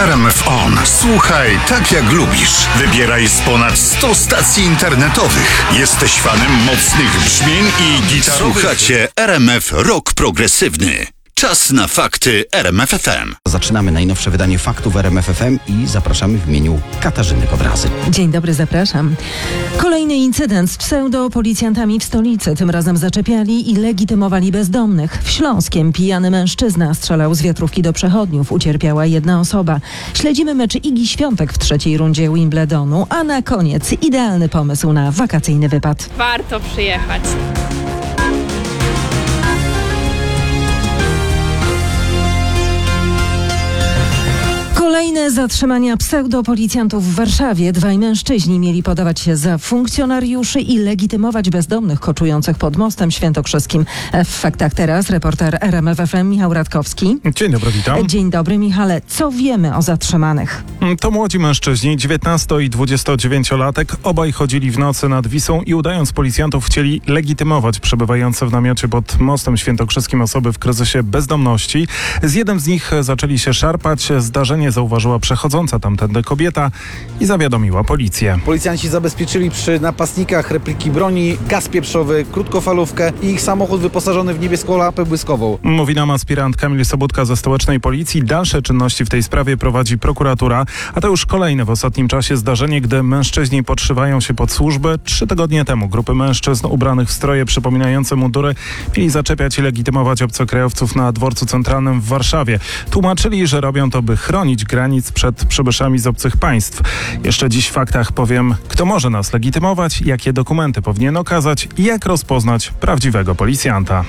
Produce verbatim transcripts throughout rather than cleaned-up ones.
R M F On. Słuchaj tak jak lubisz. Wybieraj z ponad sto stacji internetowych. Jesteś fanem mocnych brzmień i gitarowych? Słuchacie R M F Rock Progresywny. Czas na fakty R M F F M. Zaczynamy najnowsze wydanie faktów R M F F M i zapraszamy w imieniu Katarzyny Powrazy. Dzień dobry, zapraszam. Kolejny incydent z pseudopolicjantami w stolicy. Tym razem zaczepiali i legitymowali bezdomnych. W Śląskiem pijany mężczyzna strzelał z wiatrówki do przechodniów. Ucierpiała jedna osoba. Śledzimy mecz Igi Świątek w trzeciej rundzie Wimbledonu, a na koniec idealny pomysł na wakacyjny wypad. Warto przyjechać. Kolejne zatrzymania pseudopolicjantów w Warszawie. Dwaj mężczyźni mieli podawać się za funkcjonariuszy i legitymować bezdomnych koczujących pod mostem świętokrzyskim. W faktach teraz reporter R M F F M Michał Radkowski. Dzień dobry, witam. Dzień dobry, Michale. Co wiemy o zatrzymanych? To młodzi mężczyźni, dziewiętnasto- i dwudziestodziewięciolatek. Obaj chodzili w nocy nad Wisłą i udając policjantów chcieli legitymować przebywające w namiocie pod mostem świętokrzyskim osoby w kryzysie bezdomności. Z jednym z nich zaczęli się szarpać. Zdarzenie zauważyła przechodząca tamtędy kobieta i zawiadomiła policję. Policjanci zabezpieczyli przy napastnikach repliki broni, gaz pieprzowy, krótkofalówkę i ich samochód wyposażony w niebieską lampę błyskową. Mówi nam aspirant Kamil Sobudka ze stołecznej policji. Dalsze czynności w tej sprawie prowadzi prokuratura, a to już kolejne w ostatnim czasie zdarzenie, gdy mężczyźni podszywają się pod służbę. Trzy tygodnie temu grupy mężczyzn ubranych w stroje przypominające mundury mieli zaczepiać i legitymować obcokrajowców na dworcu centralnym w Warszawie. Tłumaczyli, że robią to, by chronić granic przed przybyszami z obcych państw. Jeszcze dziś w faktach powiem, kto może nas legitymować, jakie dokumenty powinien okazać i jak rozpoznać prawdziwego policjanta.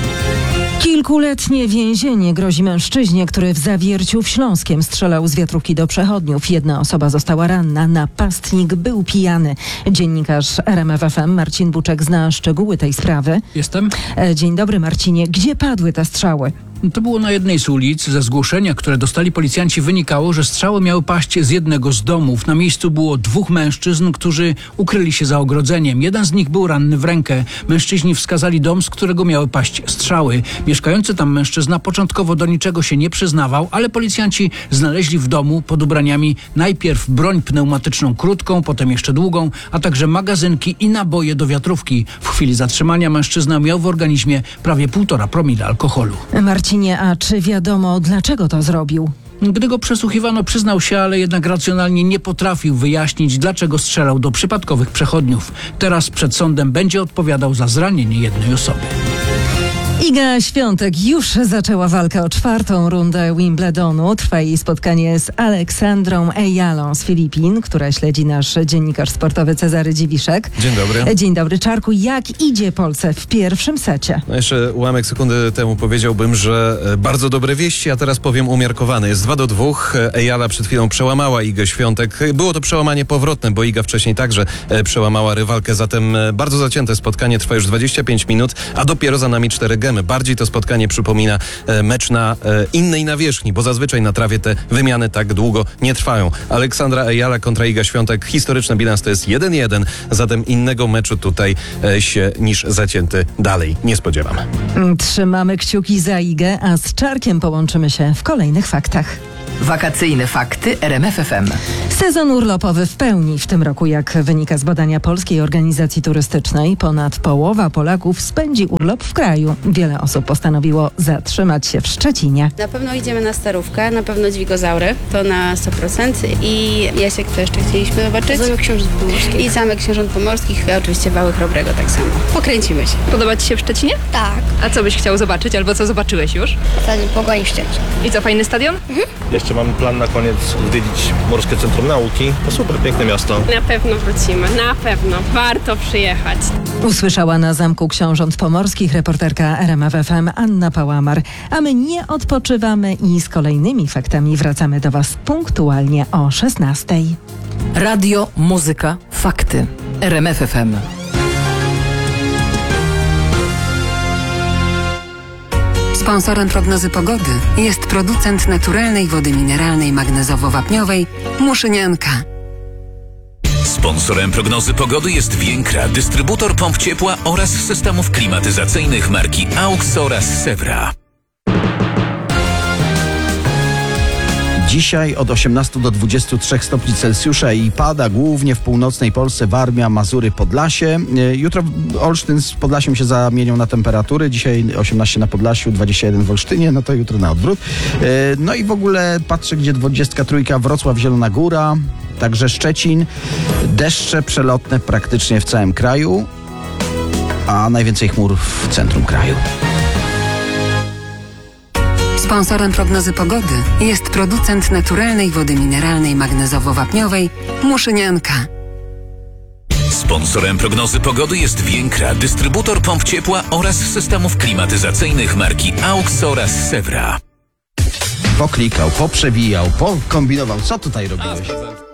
Kilkuletnie więzienie grozi mężczyźnie, który w Zawierciu w Śląskiem strzelał z wiatrówki do przechodniów. Jedna osoba została ranna, napastnik był pijany. Dziennikarz R M F F M Marcin Buczek zna szczegóły tej sprawy. Jestem. Dzień dobry, Marcinie. Gdzie padły te strzały? To było na jednej z ulic. Ze zgłoszenia, które dostali policjanci, wynikało, że strzały miały paść z jednego z domów. Na miejscu było dwóch mężczyzn, którzy ukryli się za ogrodzeniem. Jeden z nich był ranny w rękę. Mężczyźni wskazali dom, z którego miały paść strzały. Mieszkający tam mężczyzna początkowo do niczego się nie przyznawał, ale policjanci znaleźli w domu pod ubraniami najpierw broń pneumatyczną krótką, potem jeszcze długą, a także magazynki i naboje do wiatrówki. W chwili zatrzymania mężczyzna miał w organizmie prawie półtora promila alkoholu. Marcinie, a czy wiadomo, dlaczego to zrobił? Gdy go przesłuchiwano, przyznał się, ale jednak racjonalnie nie potrafił wyjaśnić, dlaczego strzelał do przypadkowych przechodniów. Teraz przed sądem będzie odpowiadał za zranienie jednej osoby. Iga Świątek już zaczęła walkę o czwartą rundę Wimbledonu. Trwa jej spotkanie z Aleksandrą Ejalą z Filipin, która śledzi nasz dziennikarz sportowy Cezary Dziwiszek. Dzień dobry. Dzień dobry, Czarku. Jak idzie Polsce w pierwszym secie? No jeszcze ułamek sekundy temu powiedziałbym, że bardzo dobre wieści, a teraz powiem umiarkowane. Jest dwa do dwóch. Ejala przed chwilą przełamała Igę Świątek. Było to przełamanie powrotne, bo Iga wcześniej także przełamała rywalkę. Zatem bardzo zacięte spotkanie, trwa już dwadzieścia pięć minut, a dopiero za nami cztery gemy. Bardziej to spotkanie przypomina mecz na innej nawierzchni, bo zazwyczaj na trawie te wymiany tak długo nie trwają. Aleksandra Ejala kontra Iga Świątek. Historyczny bilans to jest jeden jeden, zatem innego meczu tutaj się niż zacięty dalej nie spodziewam. Trzymamy kciuki za Igę, a z Czarkiem połączymy się w kolejnych faktach. Wakacyjne fakty R M F F M. Sezon urlopowy w pełni w tym roku, jak wynika z badania Polskiej Organizacji Turystycznej. Ponad połowa Polaków spędzi urlop w kraju. Wiele osób postanowiło zatrzymać się w Szczecinie. Na pewno idziemy na Starówkę, na pewno Dźwigozaury, to na sto procent. I Jasiek, co jeszcze chcieliśmy zobaczyć? Zamek Książąt Pomorskich. I Zamek Książąt Pomorskich, i oczywiście Wały Chrobrego tak samo. Pokręcimy się. Podoba Ci się w Szczecinie? Tak. A co byś chciał zobaczyć, albo co zobaczyłeś już? Stadion Pogoni Szczecin. I co, fajny stadion? Mhm. Jeszcze mam plan na koniec odwiedzić Morskie Centrum Nauki. To super piękne miasto. Na pewno wrócimy, na pewno. Warto przyjechać. Usłyszała na Zamku Książąt Pomorskich reporterka R M F F M Anna Pałamar. A my nie odpoczywamy i z kolejnymi faktami wracamy do Was punktualnie o szesnastej. Radio, muzyka, fakty. R M F F M. Sponsorem prognozy pogody jest producent naturalnej wody mineralnej magnezowo-wapniowej Muszynianka. Sponsorem prognozy pogody jest Więkra, dystrybutor pomp ciepła oraz systemów klimatyzacyjnych marki AUX oraz Sewra. Dzisiaj od osiemnastu do dwudziestu trzech stopni Celsjusza i pada głównie w północnej Polsce, Warmia, Mazury, Podlasie. Jutro Olsztyn z Podlasiem się zamienią na temperatury. Dzisiaj osiemnaście na Podlasiu, dwadzieścia jeden w Olsztynie, no to jutro na odwrót. No i w ogóle patrzę, gdzie dwudziestka trójka, Wrocław, Zielona Góra, także Szczecin. Deszcze przelotne praktycznie w całym kraju, a najwięcej chmur w centrum kraju. Sponsorem prognozy pogody jest producent naturalnej wody mineralnej magnezowo-wapniowej Muszynianka. Sponsorem prognozy pogody jest Więkra, dystrybutor pomp ciepła oraz systemów klimatyzacyjnych marki AUX oraz Sewra. Poklikał, poprzewijał, pokombinował. Co tutaj robiłeś?